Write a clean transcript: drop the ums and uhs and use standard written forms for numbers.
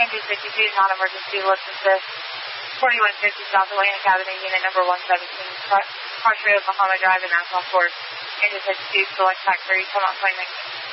Engine 52, non-emergency, let's assist. 4150 South Atlantic Avenue, unit number 117, Cross Road, Bahama Drive, and Nassau Court. Engine 52, select factory, come on 29.